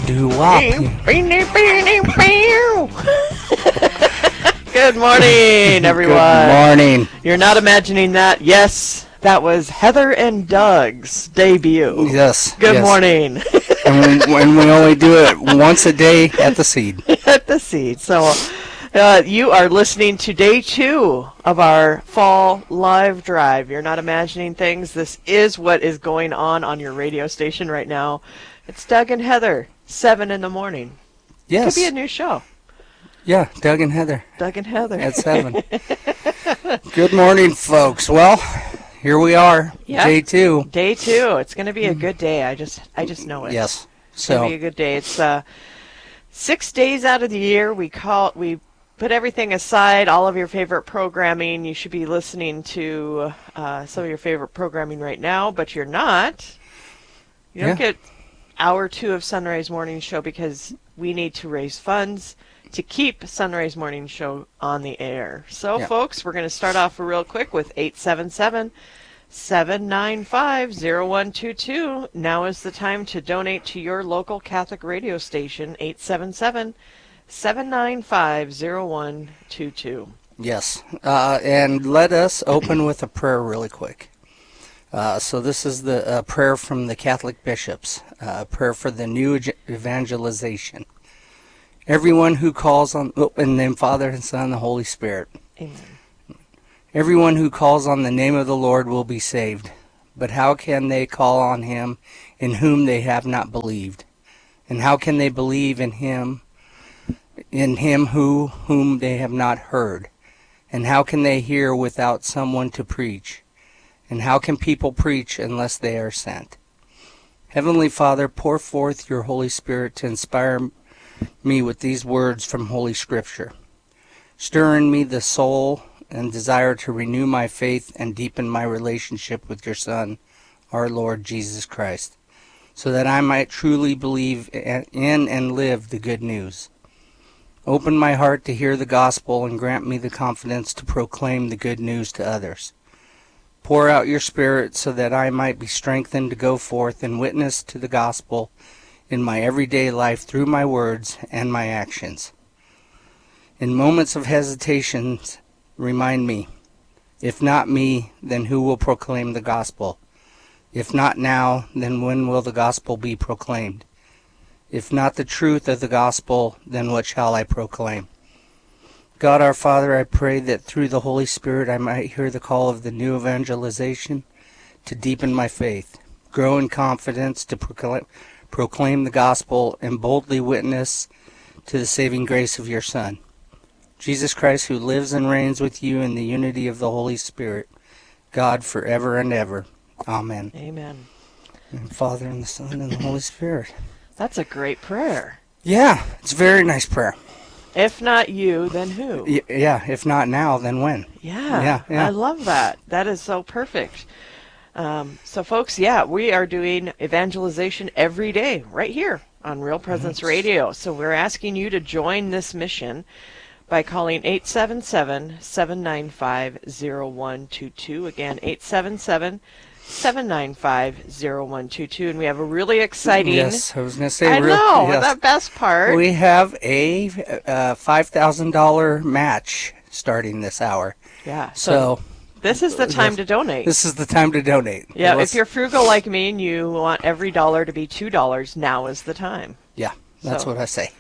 doo-wop. Good morning, everyone. Good morning. You're not imagining that. Yes, that was Heather and Doug's debut. Yes. Good morning. And when we only do it once a day at the Seed. At the Seed. So you are listening to day 2 of our fall live drive. You're not imagining things. This is what is going on your radio station right now. It's Doug and Heather, 7 in the morning. Yes. Could be a new show. Yeah, Doug and Heather. Doug and Heather. At 7. Good morning, folks. Well, here we are, Yep. day 2. Day 2. It's going to be a good day. I just know it. Yes. It's going to be a good day. It's 6 days out of the year. We put everything aside, all of your favorite programming. You should be listening to some of your favorite programming right now, but you're not. You don't get hour 2 of Sunrise Morning Show because we need to raise funds to keep Sunrise Morning Show on the air. So, folks, we're going to start off real quick with 877-795-0122. Now is the time to donate to your local Catholic radio station, 877-795-0122. Yes. And let us open with a prayer really quick. So this is the prayer from the Catholic bishops, prayer for the new evangelization. Everyone who calls on, in the name of the Father and Son and the Holy Spirit. Amen. Everyone who calls on the name of the Lord will be saved. But how can they call on him in whom they have not believed? And how can they believe in him whom they have not heard? And how can they hear without someone to preach? And how can people preach unless they are sent? Heavenly Father, pour forth your Holy Spirit to inspire me with these words from Holy Scripture. Stir in me the soul and desire to renew my faith and deepen my relationship with your Son, our Lord Jesus Christ, so that I might truly believe in and live the good news. Open my heart to hear the gospel and grant me the confidence to proclaim the good news to others. Pour out your Spirit so that I might be strengthened to go forth and witness to the gospel in my everyday life through my words and my actions. In moments of hesitation, remind me, if not me, then who will proclaim the gospel? If not now, then when will the gospel be proclaimed? If not the truth of the gospel, then what shall I proclaim? God our Father, I pray that through the Holy Spirit I might hear the call of the new evangelization to deepen my faith, grow in confidence to proclaim the gospel, and boldly witness to the saving grace of your Son, Jesus Christ, who lives and reigns with you in the unity of the Holy Spirit, God forever and ever. Amen. Amen. And Father and the Son and the Holy Spirit. That's a great prayer. Yeah, it's a very nice prayer. If not you, then who? Yeah, if not now, then when? Yeah. I love that. That is so perfect. So, folks, we are doing evangelization every day right here on Real Presence Radio. So we're asking you to join this mission by calling 877-795-0122. Again, 877-795-0122. And we have a really exciting... Yes, I was going to say... I know, the best part. We have a $5,000 match starting this hour. Yeah, so this is the time to donate. This is the time to donate. Yeah, if you're frugal like me and you want every dollar to be $2, now is the time. Yeah, that's what I say.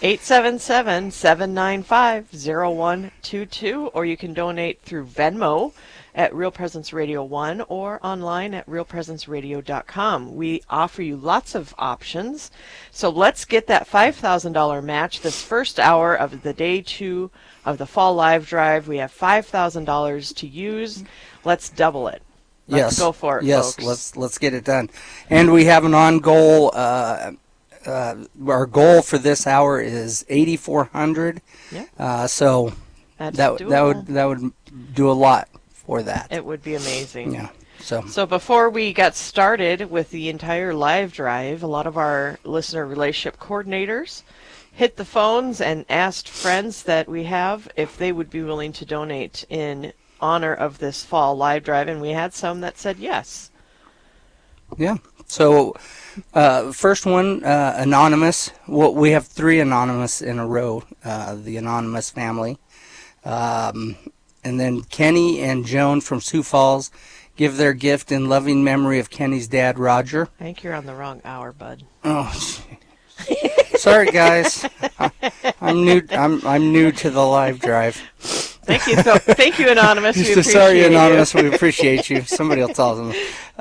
877-795-0122, or you can donate through Venmo at Real Presence Radio 1 or online at realpresenceradio.com. We offer you lots of options. So let's get that $5,000 match this first hour of the day 2 of the fall live drive. We have $5,000 to use. Let's double it. Let's go for it, folks. Yes, let's get it done. And we have an on-goal. Our goal for this hour is $8,400. Yeah. So that would do a lot for that. It would be amazing. Yeah. So before we got started with the entire live drive, a lot of our listener relationship coordinators hit the phones and asked friends that we have if they would be willing to donate in honor of this fall live drive, and we had some that said yes. Yeah, So, first one, Anonymous. Well, we have 3 Anonymous in a row, the Anonymous family. And then Kenny and Joan from Sioux Falls give their gift in loving memory of Kenny's dad, Roger. I think you're on the wrong hour, bud. Oh, sorry, guys. I'm new to the live drive. Thank you, thank you, Anonymous. We appreciate Sorry, you. Anonymous. We appreciate you. Somebody will tell them.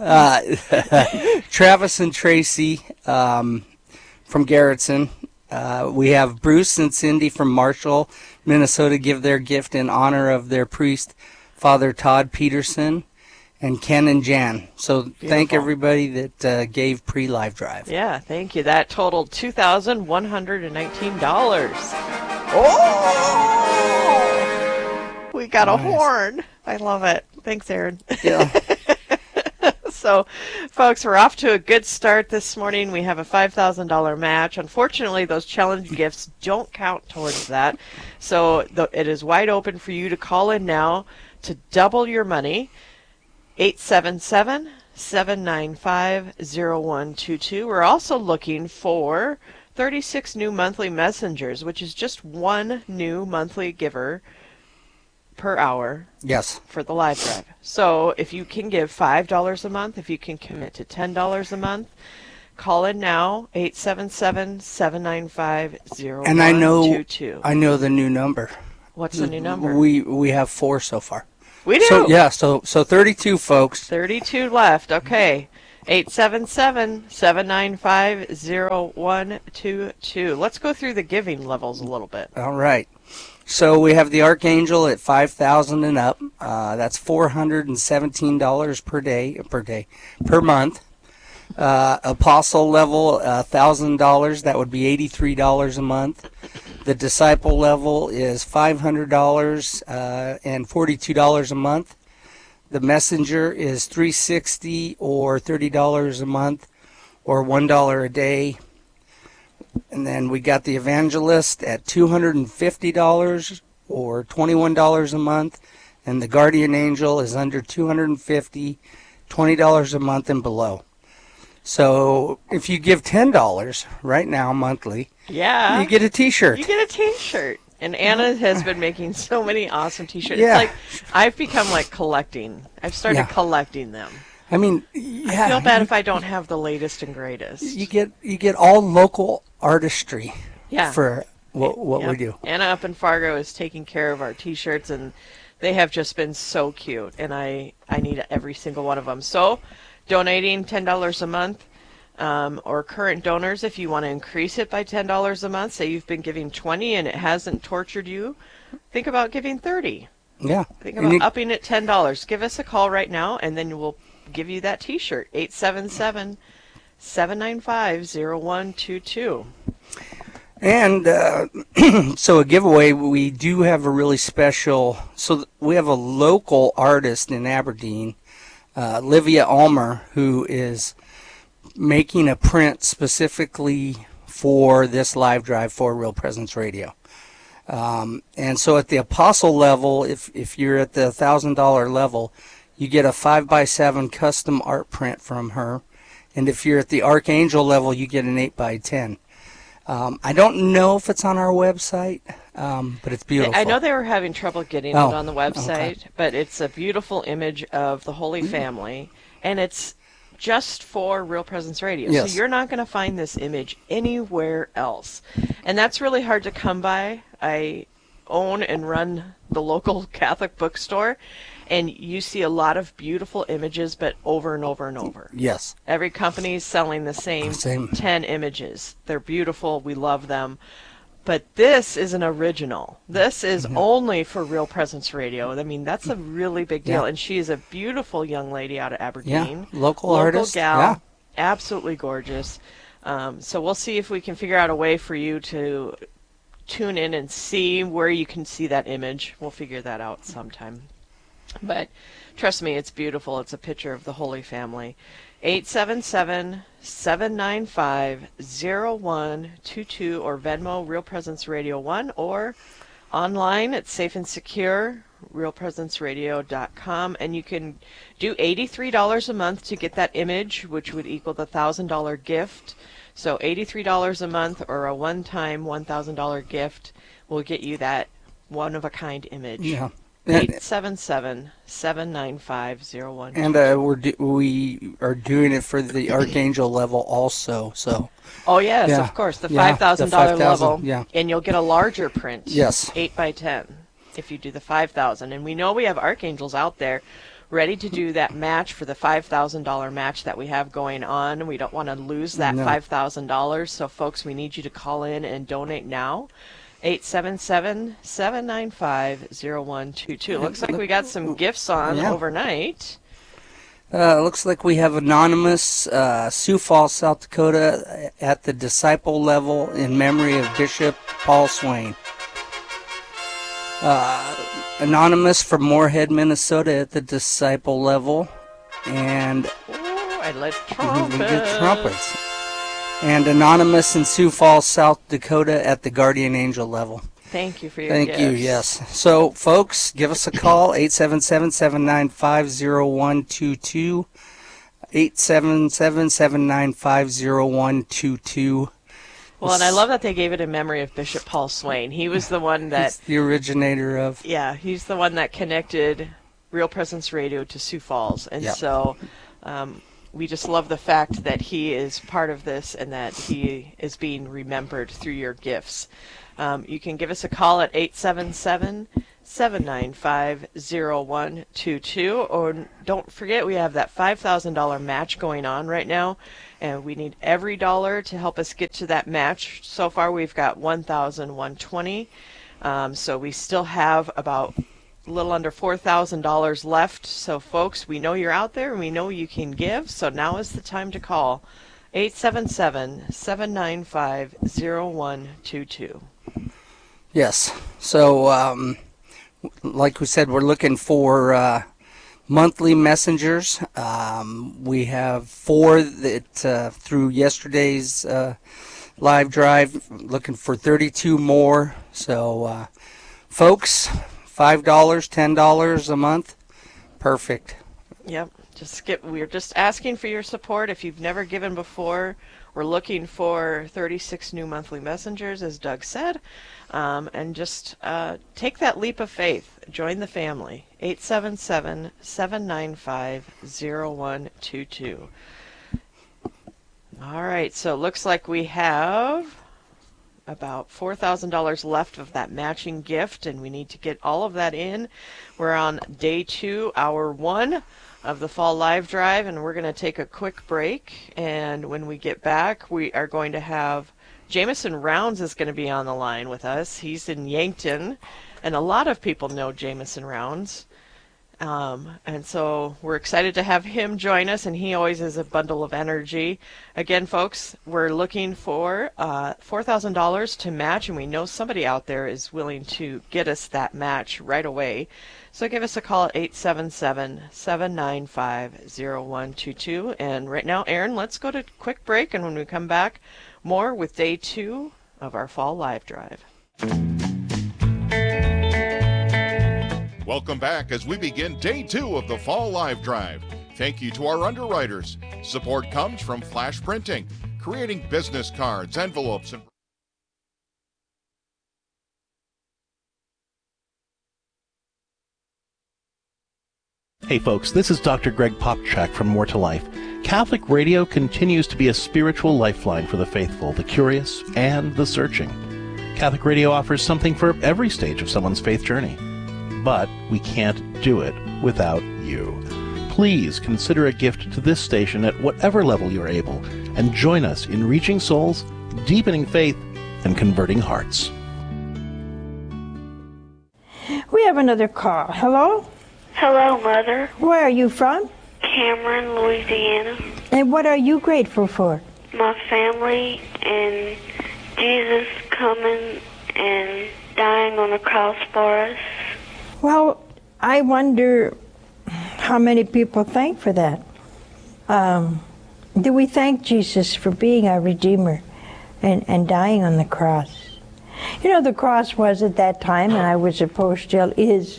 Travis and Tracy from Garrettson. We have Bruce and Cindy from Marshall, Minnesota, give their gift in honor of their priest, Father Todd Peterson, and Ken and Jan. So thank everybody that gave pre-live drive. Yeah, thank you. That totaled $2,119. Oh! We got a horn. I love it. Thanks, Aaron. Yeah. So, folks, we're off to a good start this morning. We have a $5,000 match. Unfortunately, those challenge gifts don't count towards that. So it is wide open for you to call in now to double your money. 877-795-0122. We're also looking for 36 new monthly messengers, which is just one new monthly giver per hour. Yes. For the live drive. So if you can give $5 a month, if you can commit to $10 a month, call in now, 877-795-0122. And I know the new number. What's the new number? We have 4 so far. We do. So yeah, so 32 folks. 32 left. Okay. 877-795-0122. Let's go through the giving levels a little bit. All right. So we have the Archangel at $5,000 and up. That's $417 per month. Apostle level, $1,000. That would be $83 a month. The Disciple level is $500 and $42 a month. The Messenger is $360 or $30 a month, or $1 a day. And then we got the Evangelist at $250 or $21 a month, and the Guardian Angel is under $250, $20 a month and below. So if you give $10 right now monthly, yeah, you get a T-shirt. You get a T-shirt. And Anna has been making so many awesome T-shirts. Yeah. It's like I've become like collecting. I've started collecting them. I mean, I feel bad if I don't have the latest and greatest. You get all local artistry for what we do. Anna up in Fargo is taking care of our T-shirts, and they have just been so cute, and I need every single one of them. So donating $10 a month, or current donors, if you want to increase it by $10 a month, say you've been giving $20 and it hasn't tortured you, think about giving $30. Yeah. Think about upping it $10. Give us a call right now, and then we'll give you that T-shirt. 877-795-0122. And so a giveaway, we do have a really special, so we have a local artist in Aberdeen, Livia Almer, who is making a print specifically for this live drive for Real Presence Radio. And so at the Apostle level, if you're at the $1,000 level, you get a 5x7 custom art print from her. And if you're at the Archangel level, you get an 8x10. I don't know if it's on our website, but it's beautiful. I know they were having trouble getting it on the website, but it's a beautiful image of the Holy Family, and it's just for Real Presence Radio. Yes. So you're not going to find this image anywhere else. And that's really hard to come by. I own and run the local Catholic bookstore, and you see a lot of beautiful images, but over and over and over. Yes. Every company is selling the same 10 images. They're beautiful. We love them. But this is an original. This is only for Real Presence Radio. I mean, that's a really big deal. And she is a beautiful young lady out of Aberdeen. Yeah, local artist. Gal. Yeah. Absolutely gorgeous. So we'll see if we can figure out a way for you to tune in and see where you can see that image. We'll figure that out sometime. But trust me, it's beautiful. It's a picture of the Holy Family. 877-795-0122 or Venmo Real Presence Radio 1 or online. It's safe and secure, realpresenceradio.com, and you can do $83 a month to get that image, which would equal the $1,000 gift. So $83 a month or a one-time $1,000 gift will get you that one-of-a-kind image. Yeah. 877-795-0122. And we are doing it for the Archangel level also. So. Oh yes, Yeah. of course, the Yeah, $5,000 the 5,000, level, yeah. and you'll get a larger print. Yes. 8 by 10, if you do the 5,000. And we know we have archangels out there ready to do that match for the $5,000 match that we have going on. We don't want to lose that No. $5,000. So folks, we need you to call in and donate now. 877-795-0122. Looks like we got some gifts on Yeah. overnight. Looks like we have Anonymous, Sioux Falls, South Dakota, at the disciple level in memory of Bishop Paul Swain. Anonymous from Moorhead, Minnesota, at the disciple level. And Ooh, I like we trumpets. get trumpets. And Anonymous in Sioux Falls, South Dakota, at the guardian angel level. Thank you for your Thank gifts. you, yes. So, folks, give us a call, 877-795-0122, 877-795-0122. Well, and I love that they gave it in memory of Bishop Paul Swain. He was the one that, He's the originator of... yeah, he's the one that connected Real Presence Radio to Sioux Falls. And Yep. so we just love the fact that he is part of this and that he is being remembered through your gifts. You can give us a call at 877-795-0122, or don't forget we have that $5,000 match going on right now, and we need every dollar to help us get to that match. So far we've got $1,120, so we still have about a little under $4,000 left. So folks, we know you're out there and we know you can give, so now is the time to call 877-795-0122. Yes. So, like we said, we're looking for monthly messengers. We have 4 that through yesterday's live drive, looking for 32 more. So, folks, $5, $10 a month, perfect. Yep. We're just asking for your support. If you've never given before, we're looking for 36 new monthly messengers, as Doug said. And just take that leap of faith. Join the family. 877-795-0122. All right. So it looks like we have about $4,000 left of that matching gift, and we need to get all of that in. We're on day 2, hour 1 of the fall live drive, and we're going to take a quick break. And when we get back, we are going to have Jameson Rounds is going to be on the line with us. He's in Yankton, and a lot of people know Jameson Rounds. And so we're excited to have him join us, and he always is a bundle of energy. Again, folks, we're looking for $4,000 to match, and we know somebody out there is willing to get us that match right away. So give us a call at 877-795-0122. And right now, Aaron, let's go to a quick break, and when we come back, more with day 2 of our fall live drive. Welcome back as we begin day 2 of the Fall Live Drive. Thank you to our underwriters. Support comes from Flash Printing, creating business cards, envelopes, and Hey folks, this is Dr. Greg Popchak from More to Life. Catholic radio continues to be a spiritual lifeline for the faithful, the curious, and the searching. Catholic radio offers something for every stage of someone's faith journey. But we can't do it without you. Please consider a gift to this station at whatever level you're able, and join us in reaching souls, deepening faith, and converting hearts. We have another call. Hello? Hello, Mother. Where are you from? Cameron, Louisiana. And what are you grateful for? My family and Jesus coming and dying on the cross for us. Well, I wonder how many people thank for that. Do we thank Jesus for being our Redeemer and dying on the cross? You know, the cross was at that time, and I would suppose still is,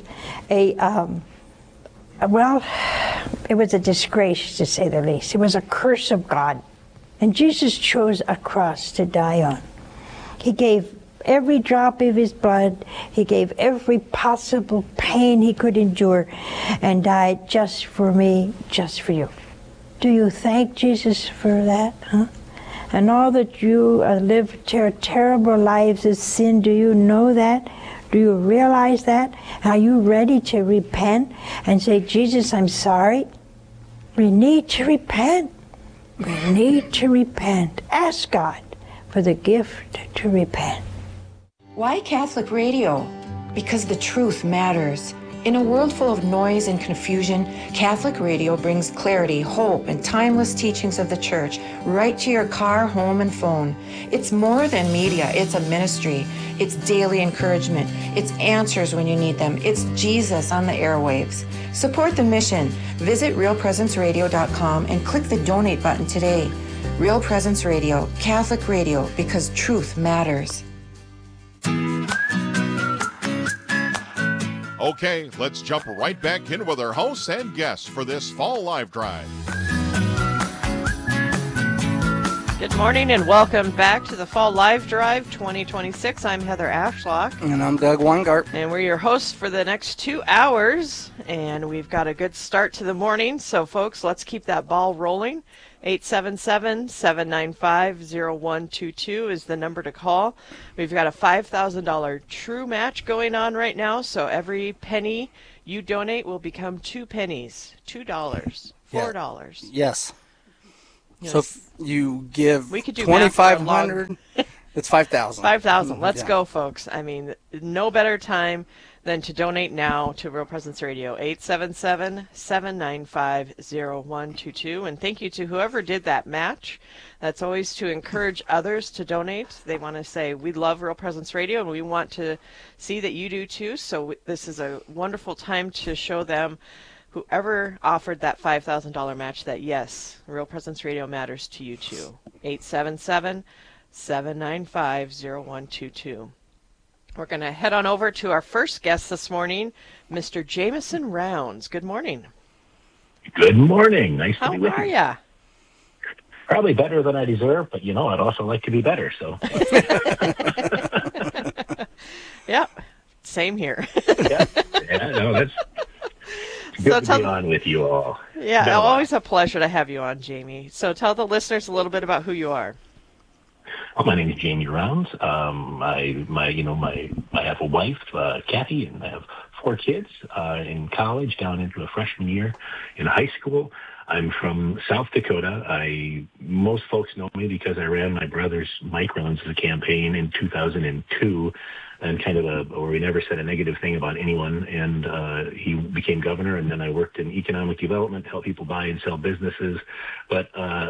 well, it was a disgrace, to say the least. It was a curse of God. And Jesus chose a cross to die on. He gave every drop of his blood. He gave every possible pain he could endure and died just for me, just for you. Do you thank Jesus for that? Huh? And all that you live terrible lives of sin, do you know that? Do you realize that? Are you ready to repent and say, Jesus, I'm sorry? We need to repent. We need to repent. Ask God for the gift to repent. Why Catholic radio? Because the truth matters. In a world full of noise and confusion, Catholic radio brings clarity, hope, and timeless teachings of the Church right to your car, home, and phone. It's more than media, it's a ministry. It's daily encouragement. It's answers when you need them. It's Jesus on the airwaves. Support the mission. Visit realpresenceradio.com and click the donate button today. Real Presence Radio, Catholic radio, because truth matters. Okay, let's jump right back in with our hosts and guests for this Fall Live Drive. Good morning and welcome back to the Fall Live Drive 2026. I'm Heather Ashlock. And I'm Doug Weingart. And we're your hosts for the next 2 hours. And we've got a good start to the morning. So, folks, let's keep that ball rolling. 877-795-0122 is the number to call. We've got a $5,000 true match going on right now. So every penny you donate will become 2 pennies. $2. $4. Yes. Yes. So if you give we could do $2,500, it's $5,000. $5,000. Let's go, folks. I mean, no better time than to donate now to Real Presence Radio. 877-795-0122. And thank you to whoever did that match. That's always to encourage others to donate. They want to say, we love Real Presence Radio, and we want to see that you do too. So this is a wonderful time to show them, whoever offered that $5,000 match, that yes, Real Presence Radio matters to you too. 877-795-0122. We're going to head on over to our first guest this morning, Mr. Jameson Rounds. Good morning. Good morning. Nice to be with you. How are ya? Probably better than I deserve, but I'd also like to be better. So. Yep. Same here. Yeah. No, that's good to be on with you all. Yeah, always a pleasure to have you on, Jamie. So tell the listeners a little bit about who you are. Well, my name is Jamie Rounds. I have a wife, Kathy, and I have 4 kids in college, down into a freshman year in high school. I'm from South Dakota. Most folks know me because I ran my brother's Mike Rounds' campaign in 2002, and where we never said a negative thing about anyone. And he became governor, and then I worked in economic development, help people buy and sell businesses, but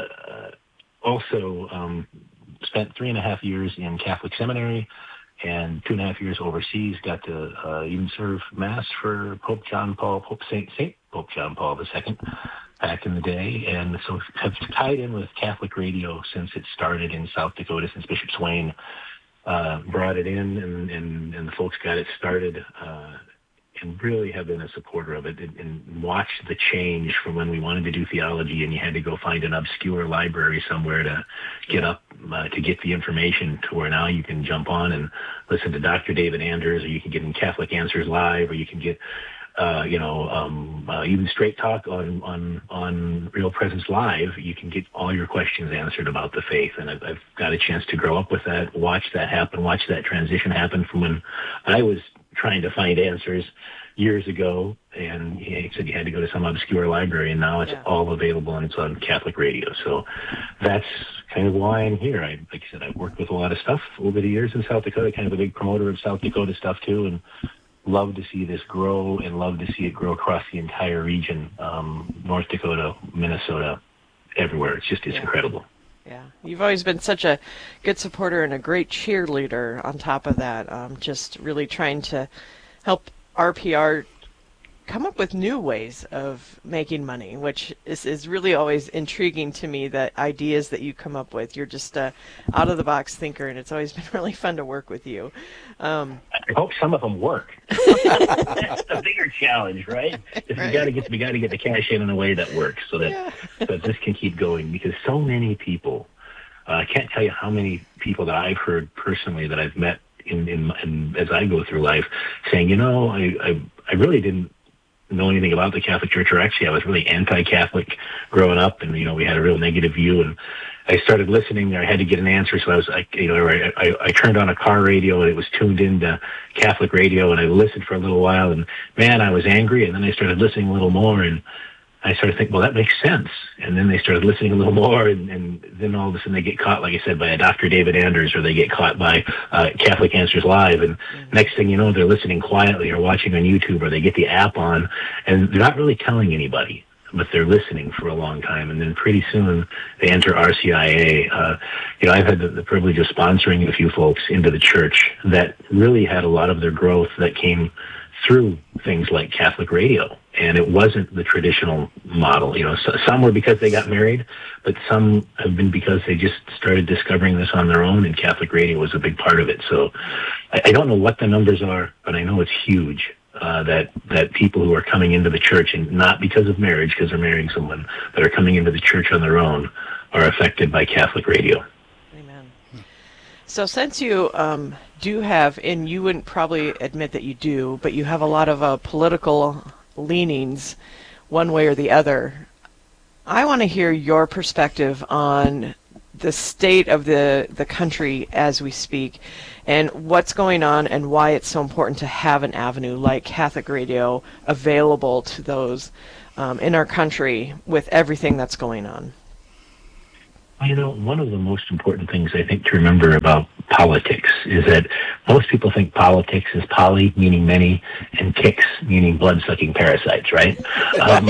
also spent 3.5 years in Catholic seminary and 2.5 years overseas. Got to even serve Mass for Pope John Paul II back in the day, and so have tied in with Catholic radio since it started in South Dakota, since Bishop Swain brought it in, and the folks got it started, and really have been a supporter of it, and watched the change from when we wanted to do theology and you had to go find an obscure library somewhere to get the information, to where now you can jump on and listen to Dr. David Anders, or you can get in Catholic Answers Live, or you can get even Straight Talk on Real Presence Live. You can get all your questions answered about the faith. And I've got a chance to grow up with that, watch that happen, watch that transition happen from when I was trying to find answers years ago, and he said you had to go to some obscure library, and now it's all available and it's on Catholic radio. So that's kind of why I'm here. Like I said, I've worked with a lot of stuff over the years in South Dakota, kind of a big promoter of South Dakota stuff too, and love to see this grow, and love to see it grow across the entire region, North Dakota, Minnesota, everywhere. It's incredible. Yeah, you've always been such a good supporter and a great cheerleader on top of that, just really trying to help RPR come up with new ways of making money, which is really always intriguing to me, the ideas that you come up with. You're just a out-of-the-box thinker, and it's always been really fun to work with you. I hope some of them work. That's the bigger challenge, right? Is we got to get the cash in a way that works, so that this can keep going. Because so many people, I can't tell you how many people that I've heard personally that I've met in as I go through life, saying, I really didn't know anything about the Catholic Church, or actually I was really anti-Catholic growing up, and we had a real negative view, and I started listening. I had to get an answer, so I turned on a car radio, and it was tuned into Catholic radio, and I listened for a little while, and man, I was angry, and then I started listening a little more, and I started thinking, well, that makes sense. And then they started listening a little more, and then all of a sudden they get caught, like I said, by a Dr. David Anders, or they get caught by Catholic Answers Live. And next thing you know, they're listening quietly or watching on YouTube, or they get the app on, and they're not really telling anybody, but they're listening for a long time. And then pretty soon they enter RCIA. I've had the privilege of sponsoring a few folks into the church that really had a lot of their growth that came through things like Catholic radio. And it wasn't the traditional model. Some were because they got married, but some have been because they just started discovering this on their own, and Catholic radio was a big part of it. So I don't know what the numbers are, but I know it's huge, that people who are coming into the church, and not because of marriage, because they're marrying someone, that are coming into the church on their own, are affected by Catholic radio. Amen. So since you do have, and you wouldn't probably admit that you do, but you have a lot of political leanings one way or the other, I want to hear your perspective on the state of the country as we speak, and what's going on, and why it's so important to have an avenue like Catholic radio available to those in our country with everything that's going on. One of the most important things I think to remember about politics is that most people think politics is poly, meaning many, and ticks, meaning blood-sucking parasites, right? And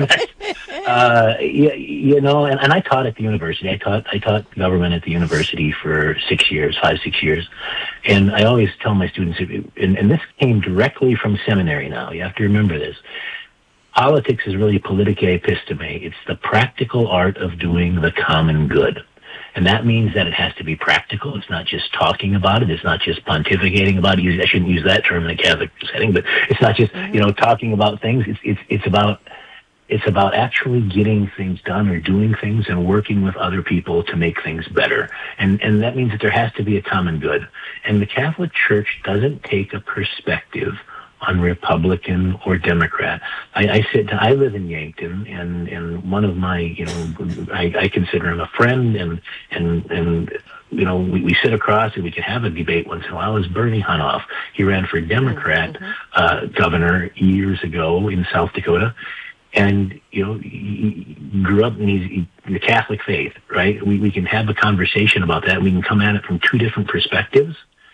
I taught at the university. I taught government at the university for 6 years, 5-6 years. And I always tell my students, and this came directly from seminary now, you have to remember this, politics is really politica episteme. It's the practical art of doing the common good. And that means that it has to be practical. It's not just talking about it. It's not just pontificating about it. I shouldn't use that term in a Catholic setting, but it's not just, talking about things. It's about actually getting things done, or doing things and working with other people to make things better. And that means that there has to be a common good. And the Catholic Church doesn't take a perspective on Republican or Democrat. I live in Yankton, and one of my, I consider him a friend, and we sit across and we can have a debate once in a while, is Bernie Hunoff. He ran for Democrat governor years ago in South Dakota, and he grew up in the Catholic faith, right? We can have a conversation about that. We can come at it from two different perspectives.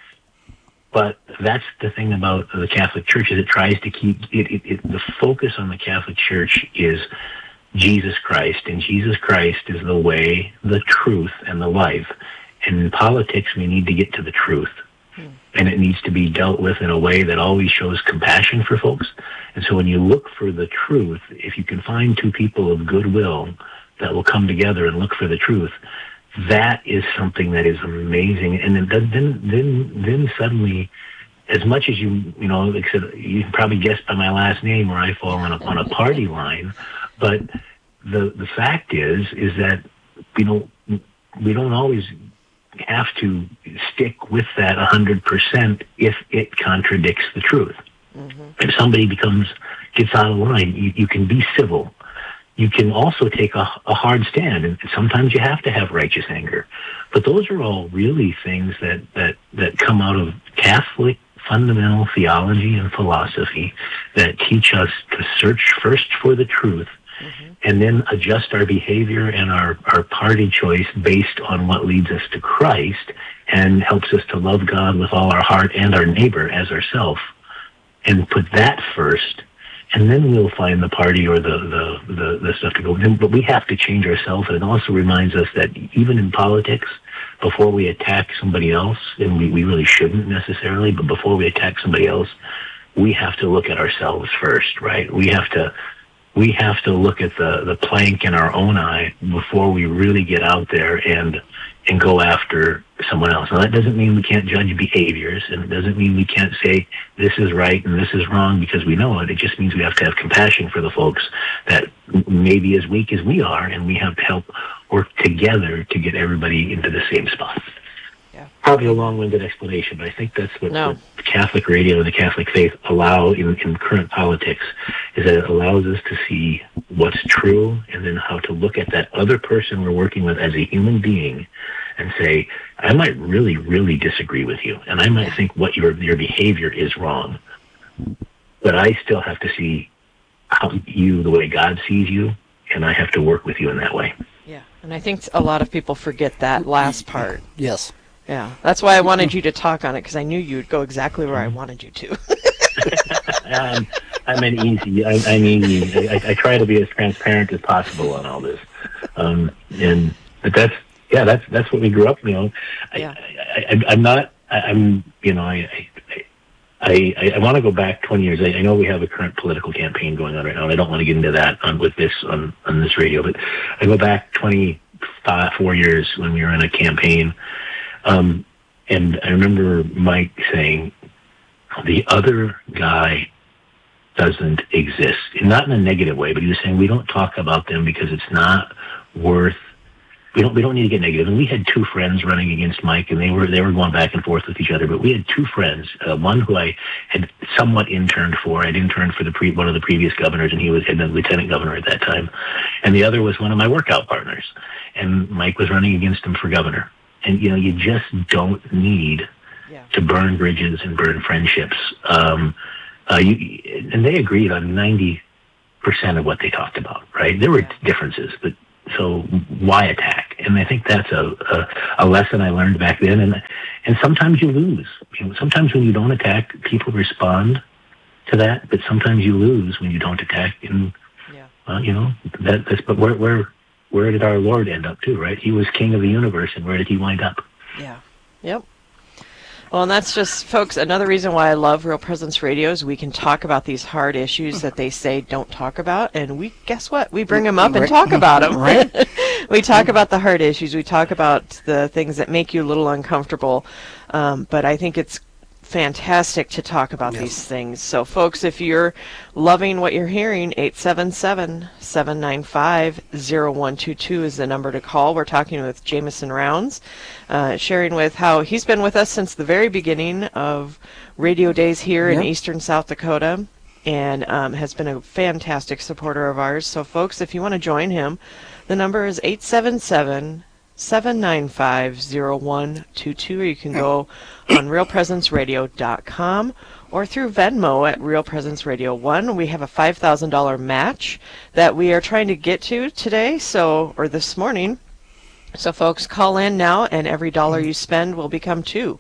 But that's the thing about the Catholic Church, is it tries to keep the focus on the Catholic Church is Jesus Christ, and Jesus Christ is the way, the truth, and the life. And in politics, we need to get to the truth. And it needs to be dealt with in a way that always shows compassion for folks. And so when you look for the truth, if you can find two people of goodwill that will come together and look for the truth, that is something that is amazing. And then suddenly, as much as like I said, you can probably guess by my last name where I fall on a party line, but the fact is that we don't always have to stick with that 100% if it contradicts the truth. If somebody gets out of line, you can be civil. You can also take a hard stand, and sometimes you have to have righteous anger. But those are all really things that come out of Catholic fundamental theology and philosophy that teach us to search first for the truth, and then adjust our behavior and our party choice based on what leads us to Christ and helps us to love God with all our heart and our neighbor as ourselves, and put that first. And then we'll find the party or the stuff to go. But we have to change ourselves. And it also reminds us that even in politics, before we attack somebody else, and we really shouldn't necessarily, but before we attack somebody else, we have to look at ourselves first, right? We have to look at the plank in our own eye before we really get out there and go after someone else. Now, that doesn't mean we can't judge behaviors, and it doesn't mean we can't say this is right and this is wrong because we know it. It just means we have to have compassion for the folks that may be as weak as we are, and we have to help work together to get everybody into the same spot. Yeah. Probably a long-winded explanation, but I think that's what Catholic radio and the Catholic faith allow in current politics, is that it allows us to see what's true and then how to look at that other person we're working with as a human being and say, I might really, really disagree with you, and I might think what your behavior is wrong, but I still have to see you the way God sees you, and I have to work with you in that way. Yeah, and I think a lot of people forget that last part. Yes. Yeah, that's why I wanted you to talk on it, because I knew you would go exactly where I wanted you to. I'm an easy. I try to be as transparent as possible on all this, but that's what we grew up. I want to go back 20 years. I know we have a current political campaign going on right now, and I don't want to get into that on this radio. But I go back 4 years when we were in a campaign. And I remember Mike saying, the other guy doesn't exist. Not in a negative way, but he was saying, we don't talk about them because it's not worth, we don't need to get negative. And we had two friends running against Mike, and they were going back and forth with each other, but we had two friends, one who I had somewhat interned for. I'd interned for one of the previous governors, and he was the lieutenant governor at that time. And the other was one of my workout partners. And Mike was running against him for governor. And, you just don't need to burn bridges and burn friendships. And they agreed on 90% of what they talked about, right? There were differences, but so why attack? And I think that's a lesson I learned back then. And sometimes you lose. Sometimes when you don't attack, people respond to that, but sometimes you lose when you don't attack. And, but where did our Lord end up too, right? He was king of the universe, and where did he wind up? Yeah. Yep. Well, and that's just, folks, another reason why I love Real Presence Radio is we can talk about these hard issues that they say don't talk about, and guess what? We bring them up and talk about them. Right. We talk about the hard issues. We talk about the things that make you a little uncomfortable, but I think it's fantastic to talk about these things. So, folks, if you're loving what you're hearing, 877-795-0122 is the number to call. We're talking with Jameson Rounds, sharing with how he's been with us since the very beginning of radio days here in eastern South Dakota, and has been a fantastic supporter of ours. So, folks, if you want to join him, the number is 877-795-0122, or you can go on realpresenceradio.com or through Venmo at Real Presence Radio 1. We have a $5,000 match that we are trying to get to today, or this morning. So, folks, call in now, and every dollar you spend will become $2.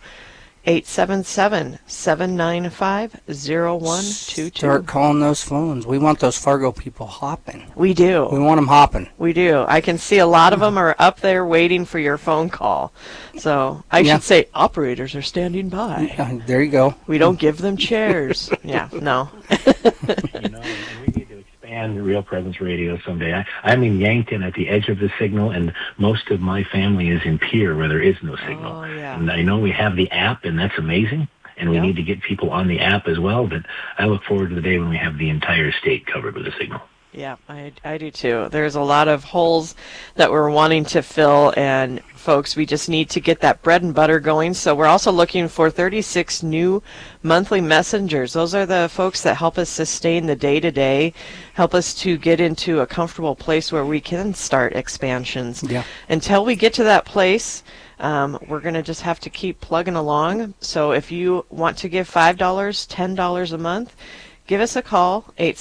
877-795-0122. Start calling those phones. We want those Fargo people hopping. We do. We want them hopping. We do. I can see a lot of them are up there waiting for your phone call. So I should say operators are standing by. There you go. We don't give them chairs. No. We need to expand Real Presence Radio someday. I'm in Yankton at the edge of the signal, and most of my family is in Pierre where there is no signal. Oh, yeah. And I know we have the app, and that's amazing, and we need to get people on the app as well, but I look forward to the day when we have the entire state covered with a signal. Yeah, I do too. There's a lot of holes that we're wanting to fill, and folks, we just need to get that bread and butter going. So we're also looking for 36 new monthly messengers. Those are the folks that help us sustain the day-to-day, help us to get into a comfortable place where we can start expansions. Yeah. Until we get to that place, we're going to just have to keep plugging along. So if you want to give $5, $10 a month, give us a call,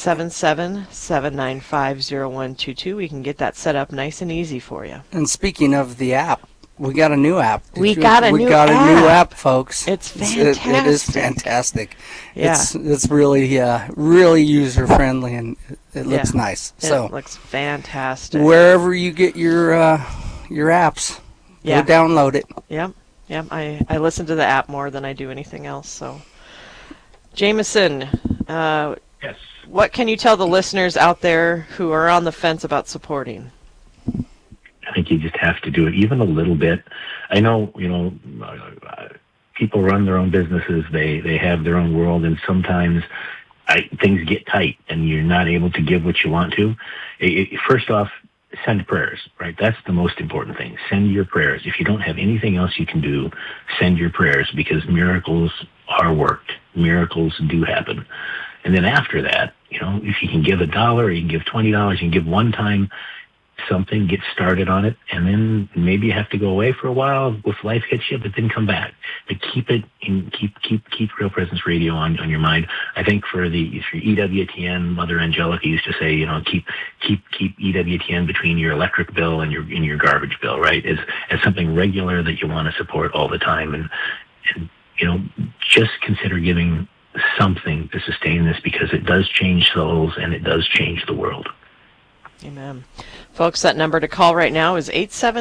877-795-0122. We can get that set up nice and easy for you. And speaking of the app, we got a new app. We got a new app, folks. It's fantastic. It is fantastic. Yeah. It's really really user friendly, and it looks nice. So it looks fantastic. Wherever you get your apps, go download it. Yep. I listen to the app more than I do anything else. So Jameson, Yes. what can you tell the listeners out there who are on the fence about supporting? I think you just have to do it even a little bit. I know, people run their own businesses. They have their own world, and sometimes things get tight and you're not able to give what you want to. First off, send prayers, right? That's the most important thing. Send your prayers. If you don't have anything else you can do, send your prayers, because miracles are worked. Miracles do happen. And then after that, if you can give $1 or you can give $20, you can give one time something, get started on it, and then maybe you have to go away for a while if life hits you, but then come back. But keep it in, keep Real Presence Radio on your mind. I think if your EWTN, Mother Angelica used to say, keep EWTN between your electric bill and your garbage bill, right? As something regular that you want to support all the time, and just consider giving something to sustain this, because it does change souls and it does change the world. Amen. Folks, that number to call right now is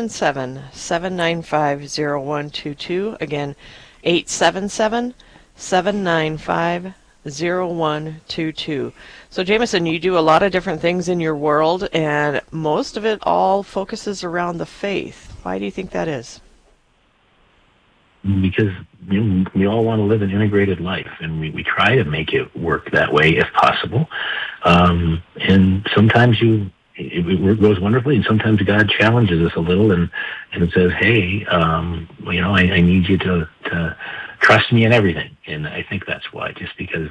877-795-0122. Again, 877-795-0122. So, Jameson, you do a lot of different things in your world, and most of it all focuses around the faith. Why do you think that is? Because we all want to live an integrated life, and we try to make it work that way if possible. And sometimes it goes wonderfully, and sometimes God challenges us a little and says, hey, I need you to trust me in everything. And I think that's why, just because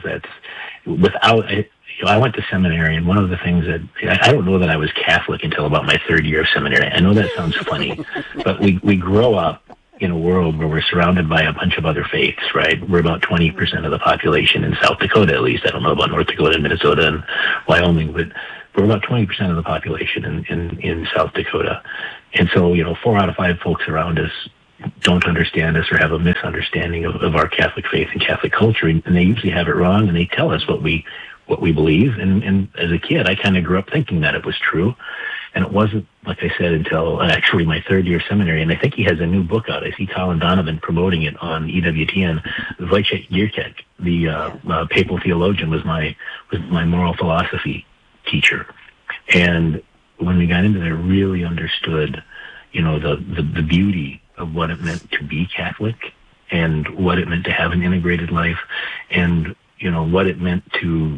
I went to seminary, and one of the things that, I don't know that I was Catholic until about my third year of seminary. I know that sounds funny, but we grow up in a world where we're surrounded by a bunch of other faiths, right? We're about 20% of the population in South Dakota, at least. I don't know about North Dakota, Minnesota, and Wyoming, but we're about 20% of the population in South Dakota. And so, 4 out of 5 folks around us don't understand us or have a misunderstanding of our Catholic faith and Catholic culture, and they usually have it wrong, and they tell us what we believe. And as a kid, I kind of grew up thinking that it was true. And it wasn't, like I said, until actually my third year of seminary. And I think he has a new book out. I see Colin Donovan promoting it on EWTN. Wojciech Giertek, the papal theologian, was my moral philosophy teacher. And when we got into there, really understood, the beauty of what it meant to be Catholic, and what it meant to have an integrated life, and what it meant to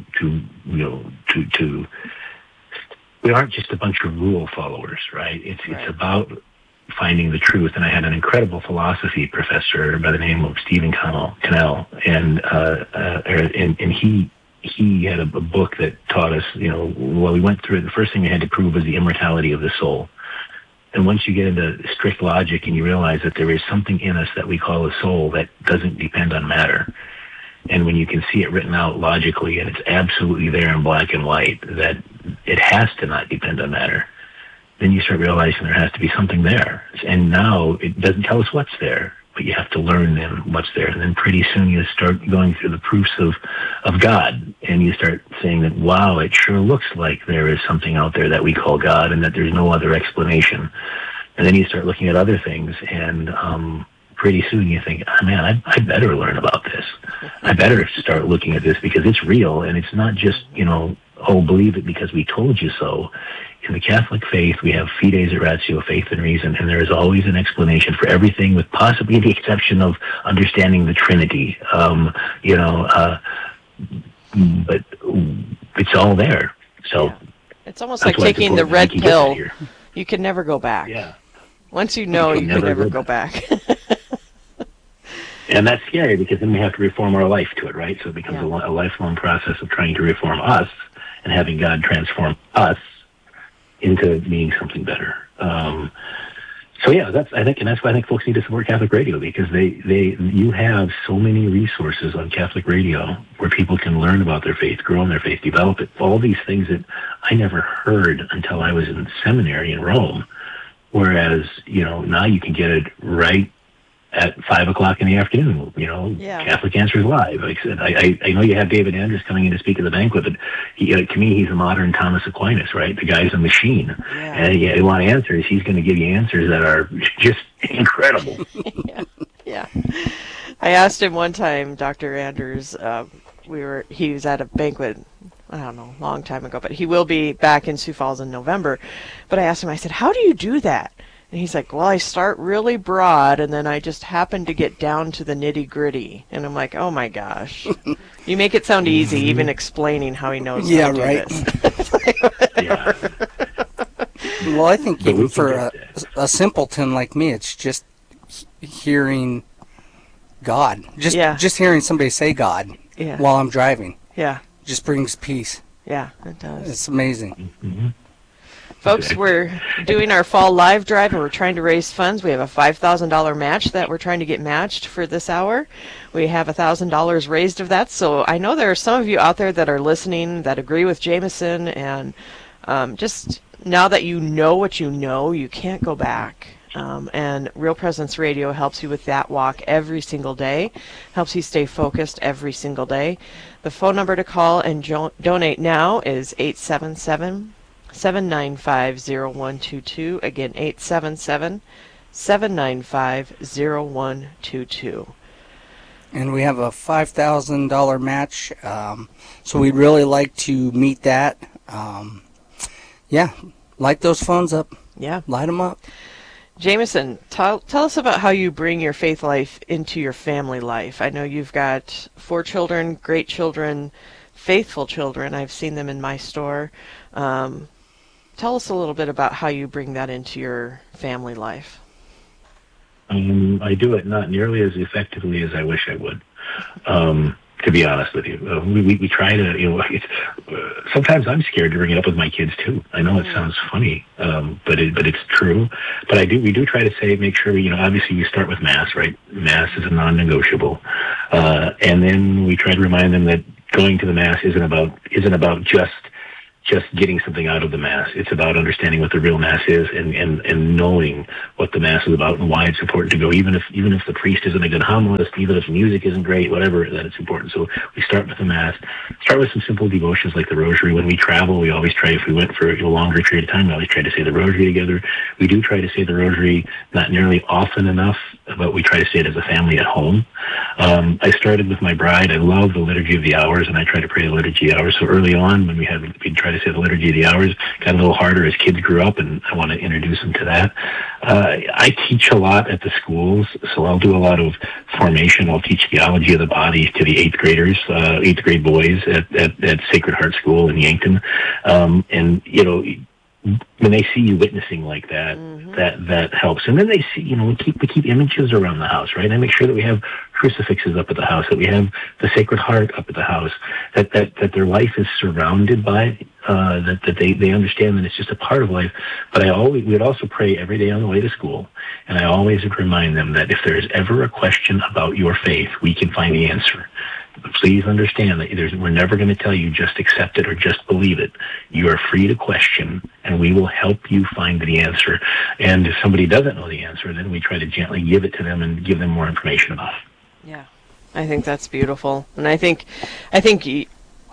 we aren't just a bunch of rule followers, right? It's about finding the truth. And I had an incredible philosophy professor by the name of Stephen Cannell, and he had a book that taught us, while we went through it, the first thing we had to prove was the immortality of the soul. And once you get into strict logic and you realize that there is something in us that we call a soul that doesn't depend on matter, and when you can see it written out logically, and it's absolutely there in black and white, that it has to not depend on matter, then you start realizing there has to be something there. And now it doesn't tell us what's there, but you have to learn then what's there. And then pretty soon you start going through the proofs of God, and you start saying that, wow, it sure looks like there is something out there that we call God, and that there's no other explanation. And then you start looking at other things, and pretty soon you think, oh, man, I better learn about this. I better start looking at this, because it's real, and it's not just, believe it because we told you so. In the Catholic faith, we have fides et ratio, faith and reason, and there is always an explanation for everything, with possibly the exception of understanding the Trinity. But it's all there. So yeah. It's almost like taking the red pill. You can never go back. Yeah. Once you know, you can never go back. And that's scary, because then we have to reform our life to it, right? So it becomes a lifelong process of trying to reform us and having God transform us into being something better. That's why I think folks need to support Catholic Radio, because you have so many resources on Catholic Radio where people can learn about their faith, grow in their faith, develop it. All these things that I never heard until I was in seminary in Rome. Whereas, now you can get it right at 5:00 in the afternoon, Catholic Answers Live. Like I said, I know you have David Andrews coming in to speak at the banquet, but to me, he's a modern Thomas Aquinas, right? The guy's a machine. Yeah. And you want answers, he's going to give you answers that are just incredible. Yeah. I asked him one time, Dr. Andrews, he was at a banquet, I don't know, a long time ago, but he will be back in Sioux Falls in November. But I asked him, I said, how do you do that? And he's like, well, I start really broad, and then I just happen to get down to the nitty-gritty. And I'm like, oh, my gosh. You make it sound easy, even explaining how he knows how to do this. Yeah. Well, I think even for a simpleton like me, it's just hearing God. Just hearing somebody say God while I'm driving. Yeah. Just brings peace. Yeah, it does. It's amazing. Mm-hmm. Folks, we're doing our fall live drive, and we're trying to raise funds. We have a $5,000 match that we're trying to get matched for this hour. We have $1,000 raised of that, so I know there are some of you out there that are listening that agree with Jameson, and just now that you know what you know, you can't go back. And Real Presence Radio helps you with that walk every single day, helps you stay focused every single day. The phone number to call and donate now is 877-795-0122. Again, 877-795-0122. And we have a $5,000 match, so we'd really like to meet that. Light those phones up. Yeah. Light them up. Jameson, tell us about how you bring your faith life into your family life. I know you've got 4 children, great children, faithful children. I've seen them in my store. Tell us a little bit about how you bring that into your family life. I do it not nearly as effectively as I wish I would, to be honest with you. We try to, sometimes I'm scared to bring it up with my kids too. I know it sounds funny, but it's true. But we do try to make sure obviously we start with Mass, right? Mass is a non-negotiable. And then we try to remind them that going to the Mass isn't about just getting something out of the Mass. It's about understanding what the real Mass is and knowing what the Mass is about and why it's important to go, even if the priest isn't a good homilist, even if music isn't great, whatever, that it's important. So we start with the Mass, start with some simple devotions like the Rosary. When we travel, we always try, if we went for a longer period of time, we always try to say the Rosary together. We do try to say the Rosary not nearly often enough, but we try to say it as a family at home. I started with my bride. I love the Liturgy of the Hours, and I try to pray the Liturgy of the Hours. So early on, when we'd try to say the Liturgy of the Hours, got a little harder as kids grew up, and I want to introduce them to that. I teach a lot at the schools, so I'll do a lot of formation. I'll teach theology of the body to the 8th graders, 8th grade boys at Sacred Heart School in Yankton. And, when they see you witnessing like that, that helps. And then they see, we keep images around the house, right? I make sure that we have crucifixes up at the house, that we have the Sacred Heart up at the house, that their life is surrounded by, that they understand that it's just a part of life. But we would also pray every day on the way to school, and I always would remind them that if there is ever a question about your faith, we can find the answer. Please understand that we're never going to tell you just accept it or just believe it. You are free to question, and we will help you find the answer. And if somebody doesn't know the answer, then we try to gently give it to them and give them more information about it. Yeah, I think that's beautiful, and I think it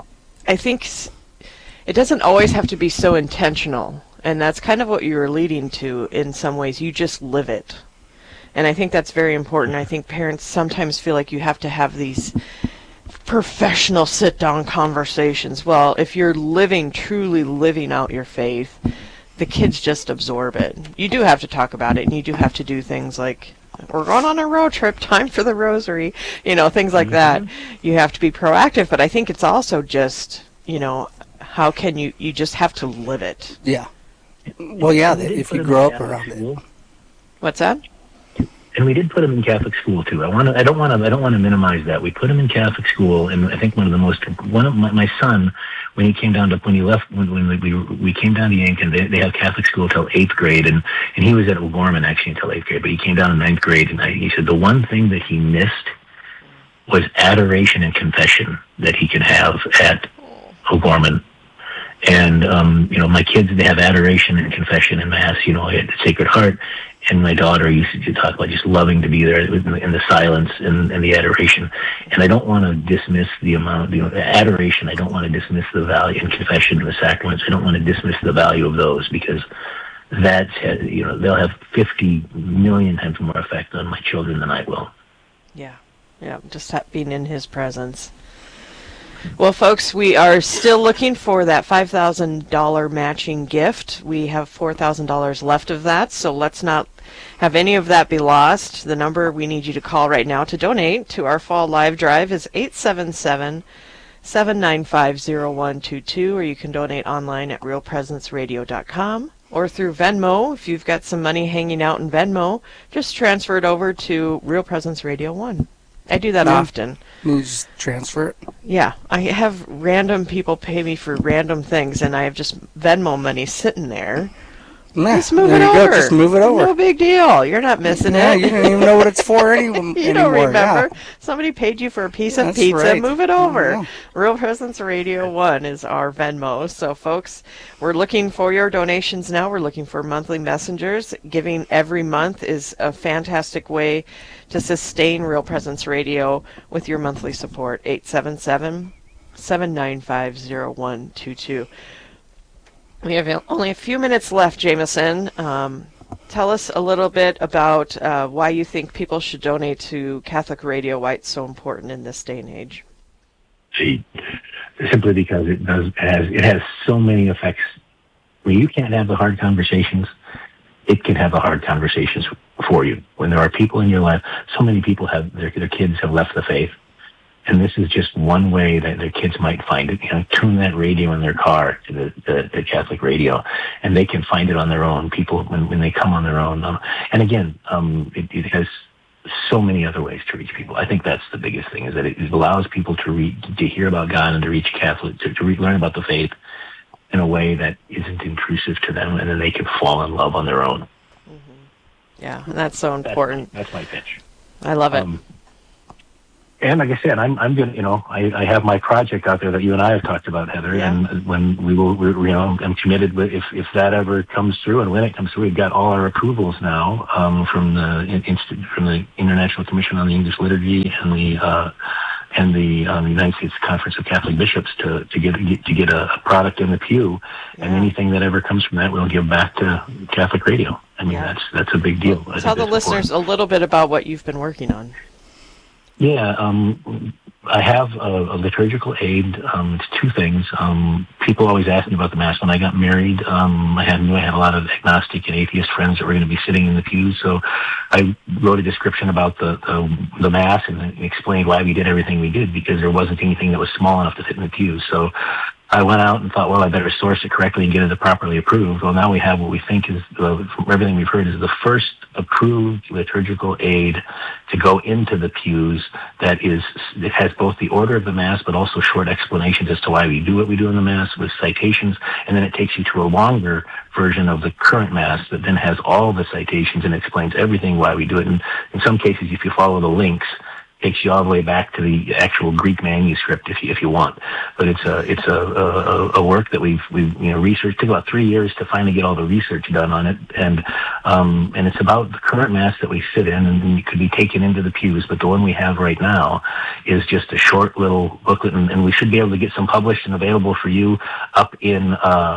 doesn't always have to be so intentional, and that's kind of what you were leading to in some ways. You just live it, and I think that's very important. I think parents sometimes feel like you have to have these professional sit-down conversations. Well, if you're truly living out your faith, the kids just absorb it. You do have to talk about it, and you do have to do things like, we're going on a road trip, time for the Rosary, things like that. You have to be proactive, but I think it's also just, how can you just have to live it. Yeah. Well, yeah, if you grow up around it. What's that? And we did put them in Catholic school too. I don't want to minimize that. We put them in Catholic school, and I think one of my son, when we came down to Yankton, they have Catholic school till 8th grade, and he was at O'Gorman actually until 8th grade, but he came down in 9th grade, and he said the one thing that he missed was adoration and confession that he can have at O'Gorman. And my kids, they have adoration and confession and Mass, at Sacred Heart. And my daughter used to talk about just loving to be there in the silence and the adoration. And I don't want to dismiss the amount, adoration. I don't want to dismiss the value, and confession and the sacraments. I don't want to dismiss the value of those, because that's, they'll have 50 million times more effect on my children than I will. Yeah, just being in His presence. Well, folks, we are still looking for that $5,000 matching gift. We have $4,000 left of that, so let's not have any of that be lost. The number we need you to call right now to donate to our fall live drive is 877-795-0122, or you can donate online at realpresenceradio.com, or through Venmo. If you've got some money hanging out in Venmo, just transfer it over to Real Presence Radio 1. I do that often. You just transfer it? Yeah, I have random people pay me for random things, and I have just Venmo money sitting there. Nah, just move there it you over. Go. Just move it over. No big deal. You're not missing Yeah, it. you don't even know what it's for anymore. You don't remember. Yeah. Somebody paid you for a piece of That's pizza. right. Move it over. Yeah. Real Presence Radio 1 is our Venmo. So, folks, we're looking for your donations now. We're looking for monthly messengers. Giving every month is a fantastic way to sustain Real Presence Radio with your monthly support. 877-795-0122. We have only a few minutes left, Jameson. Tell us a little bit about why you think people should donate to Catholic Radio, why it's so important in this day and age. Simply because it has so many effects. When you can't have the hard conversations, it can have the hard conversations for you. When there are people in your life, so many people have their kids have left the faith. And this is just one way that their kids might find it. You know, tune that radio in their car to the Catholic radio, and they can find it on their own. People, when they come on their own. And again, it has so many other ways to reach people. I think that's the biggest thing, is that it allows people to hear about God and to reach Catholic, to learn about the faith in a way that isn't intrusive to them, and then they can fall in love on their own. Mm-hmm. Yeah, and that's so important. That's my pitch. I love it. And like I said, I'm gonna, I have my project out there that you and I have talked about, Heather. Yeah. And when I'm committed. But if that ever comes through, and when it comes through, we've got all our approvals now from the International Commission on the English Liturgy and the United States Conference of Catholic Bishops to get a product in the pew, and anything that ever comes from that, we'll give back to Catholic Radio. I mean, that's a big deal. Well, tell the listeners a little bit about what you've been working on. Yeah, I have a liturgical aid. It's two things. People always ask me about the Mass. When I got married, I had a lot of agnostic and atheist friends that were going to be sitting in the pews. So I wrote a description about the Mass and explained why we did everything we did, because there wasn't anything that was small enough to fit in the pews. So I went out and thought, well, I better source it correctly and get it properly approved. Well, now we have what we think is, from everything we've heard, is the first approved liturgical aid to go into the pews it has both the order of the Mass, but also short explanations as to why we do what we do in the Mass with citations, and then it takes you to a longer version of the current Mass that then has all the citations and explains everything why we do it. And in some cases, if you follow the links, takes you all the way back to the actual Greek manuscript if you want. But it's a work that we've researched. It took about 3 years to finally get all the research done on it, and it's about the current Mass that we sit in, and it could be taken into the pews. But the one we have right now is just a short little booklet, and we should be able to get some published and available for you up in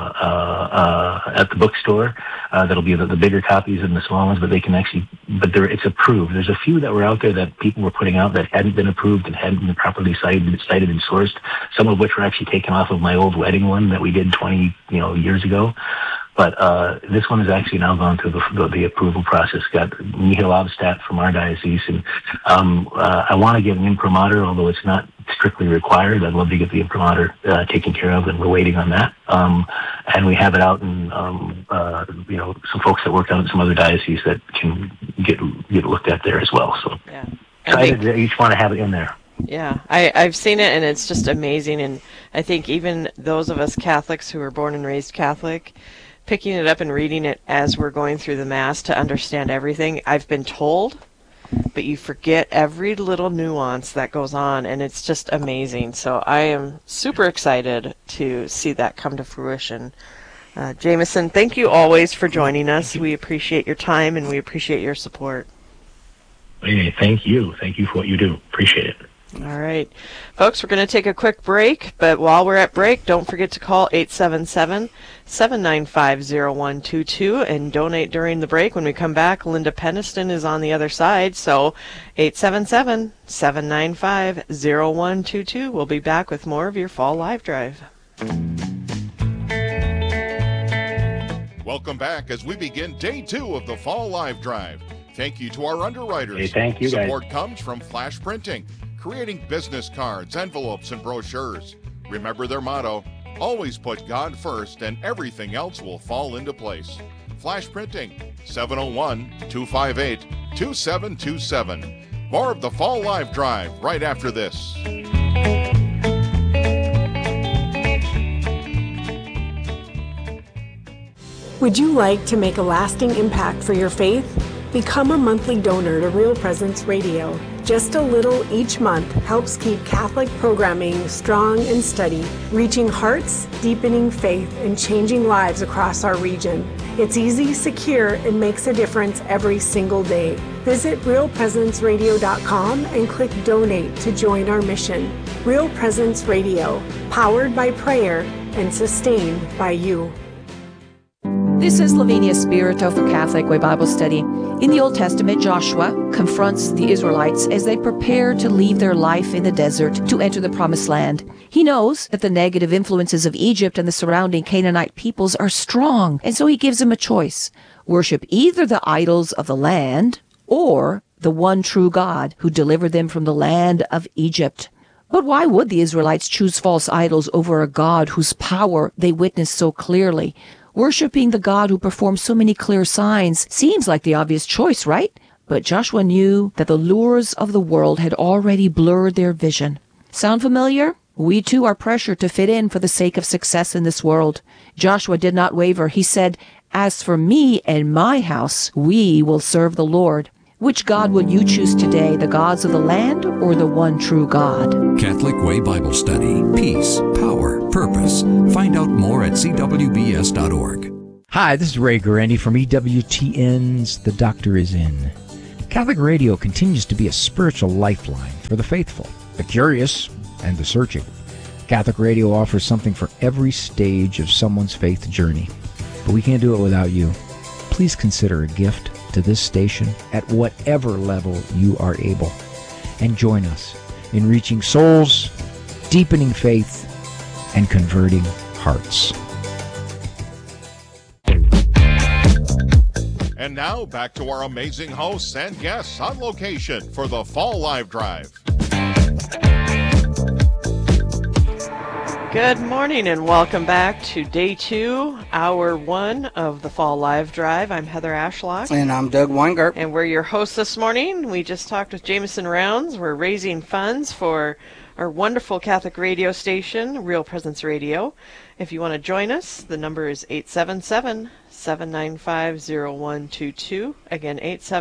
at the bookstore. That'll be the bigger copies and the small ones, but it's approved. There's a few that were out there that people were putting out that hadn't been approved and hadn't been properly cited and sourced, some of which were actually taken off of my old wedding one that we did 20 years ago. But this one has actually now gone through the approval process. Got Nihil Obstat from our diocese, and I want to get an imprimatur, although it's not strictly required. I'd love to get the imprimatur taken care of, and we're waiting on that. And we have it out, and some folks that worked on it, some other dioceses that can get looked at there as well. So excited that each want to have it in there. Yeah, I've seen it, and it's just amazing. And I think even those of us Catholics who were born and raised Catholic, picking it up and reading it as we're going through the Mass to understand everything, I've been told, but you forget every little nuance that goes on, and it's just amazing. So I am super excited to see that come to fruition. Jameson, thank you always for joining us. We appreciate your time, and we appreciate your support. Hey, thank you. Thank you for what you do. Appreciate it. All right. Folks, we're going to take a quick break, but while we're at break, don't forget to call 877-795-0122 and donate during the break. When we come back, Linda Peniston is on the other side, so 877-795-0122. We'll be back with more of your Fall Live Drive. Welcome back as we begin day 2 of the Fall Live Drive. Thank you to our underwriters. Hey, thank you, guys. Support comes from Flash Printing, creating business cards, envelopes, and brochures. Remember their motto, always put God first and everything else will fall into place. Flash Printing, 701-258-2727. More of the Fall Live Drive right after this. Would you like to make a lasting impact for your faith? Become a monthly donor to Real Presence Radio. Just a little each month helps keep Catholic programming strong and steady, reaching hearts, deepening faith, and changing lives across our region. It's easy, secure, and makes a difference every single day. Visit realpresenceradio.com and click Donate to join our mission. Real Presence Radio, powered by prayer and sustained by you. This is Lavinia Spirito for Catholic Way Bible Study. In the Old Testament, Joshua confronts the Israelites as they prepare to leave their life in the desert to enter the Promised Land. He knows that the negative influences of Egypt and the surrounding Canaanite peoples are strong, and so he gives them a choice. Worship either the idols of the land or the one true God who delivered them from the land of Egypt. But why would the Israelites choose false idols over a God whose power they witnessed so clearly? Worshipping the God who performs so many clear signs seems like the obvious choice, right? But Joshua knew that the lures of the world had already blurred their vision. Sound familiar? We too are pressured to fit in for the sake of success in this world. Joshua did not waver. He said, "As for me and my house, we will serve the Lord." Which God will you choose today, the gods of the land or the one true God? Catholic Way Bible Study. Peace, power, purpose. Find out more at cwbs.org. Hi, this is Ray Guarendi from EWTN's The Doctor Is In. Catholic radio continues to be a spiritual lifeline for the faithful, the curious, and the searching. Catholic radio offers something for every stage of someone's faith journey. But we can't do it without you. Please consider a gift to this station at whatever level you are able, and join us in reaching souls, deepening faith, and converting hearts. And now back to our amazing hosts and guests on location for the Fall Live Drive. Good morning and welcome back to Day 2, Hour 1 of the Fall Live Drive. I'm Heather Ashlock. And I'm Doug Weingart. And we're your hosts this morning. We just talked with Jameson Rounds. We're raising funds for our wonderful Catholic radio station, Real Presence Radio. If you want to join us, the number is 877-795-0122. Again,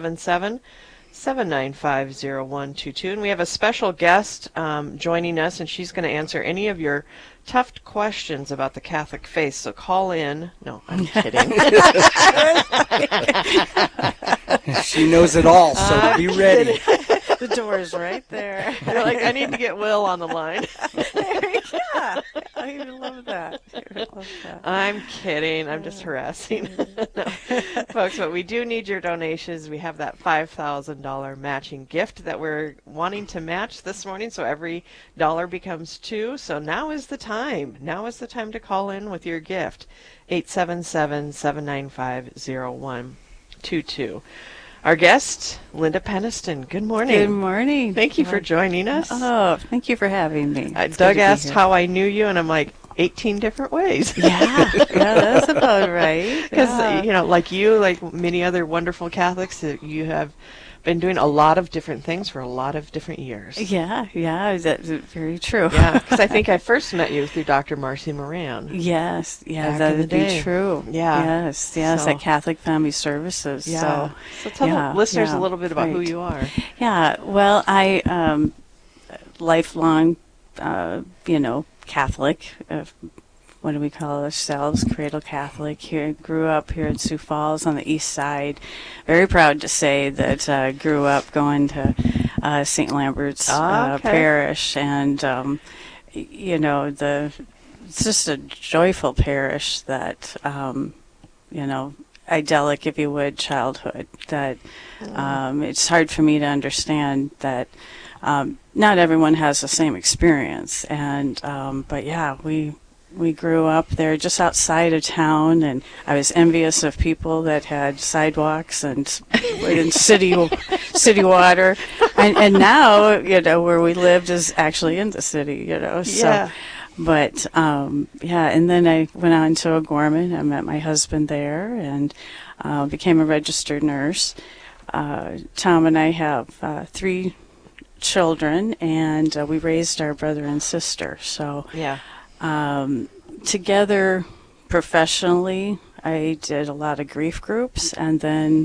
877-795-0122. And we have a special guest joining us, and she's going to answer any of your tough questions about the Catholic faith. So call in. No, I'm kidding. She knows it all, so be ready. The door is right there. You're like, I need to get Will on the line. Yeah, I even love that. I'm kidding. I'm just harassing. No. Folks, but we do need your donations. We have that $5,000 matching gift that we're wanting to match this morning, so every dollar becomes $2. So now is the time. Now is the time to call in with your gift. 877-795-0122. Our guest, Linda Peniston. Good morning. Good morning. Thank you for joining us. Oh, thank you for having me. Doug asked how I knew you, and I'm like, 18 different ways. Yeah, that's about right. Because, you know, like you, like many other wonderful Catholics, you have been doing a lot of different things for a lot of different years. Yeah, that's very true. Yeah, because I think I first met you through Dr. Marcy Moran. Yes, that would be true. Yeah. Yes, so, at Catholic Family Services. Yeah. So tell the listeners a little bit about who you are. Yeah, well, I, lifelong, Catholic, what do we call ourselves? Cradle Catholic. Here, grew up here in Sioux Falls on the east side. Very proud to say that grew up going to St. Lambert's Okay. parish, and it's just a joyful parish that idyllic, if you would, childhood. That it's hard for me to understand that not everyone has the same experience, and but yeah, we grew up there just outside of town, and I was envious of people that had sidewalks and city water, and now where we lived is actually in the city, so. Yeah. But and then I went on to O'Gorman. I met my husband there and became a registered nurse. Tom and I have 3 children, and we raised our brother and sister. So Yeah. Together professionally, I did a lot of grief groups, and then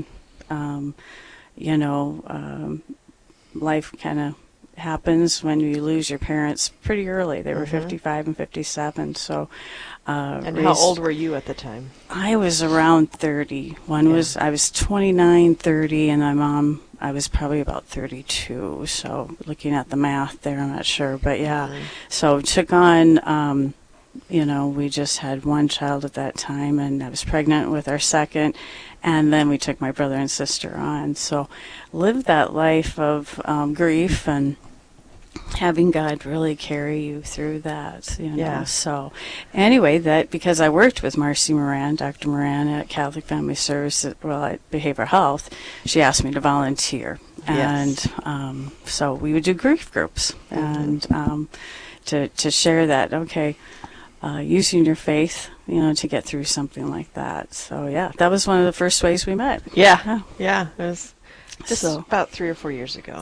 life kind of happens when you lose your parents pretty early. They were 55 and 57. So And how old were you at the time? I was around 30. I was 29, 30, and my mom, I was probably about 32. So looking at the math there, I'm not sure, but yeah. So took on we just had one child at that time, and I was pregnant with our second, and then we took my brother and sister on. So lived that life of grief and having God really carry you through that, Yeah. So anyway, that because I worked with Marcy Moran, Dr. Moran at Catholic Family Services, at Behavioral Health, she asked me to volunteer. Yes. And so we would do grief groups and to share that, using your faith, to get through something like that. So yeah, that was one of the first ways we met. Yeah. It was just So- about 3 or 4 years ago.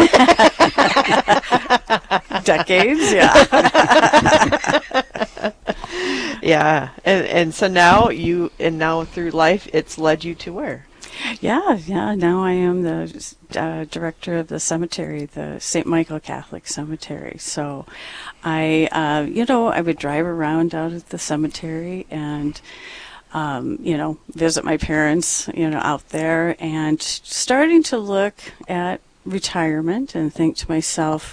Decades, yeah. Yeah. And so now now through life, it's led you to where? Yeah. Now I am the director of the cemetery, the St. Michael Catholic Cemetery. So I would drive around out at the cemetery and, visit my parents, out there, and starting to look at retirement and think to myself,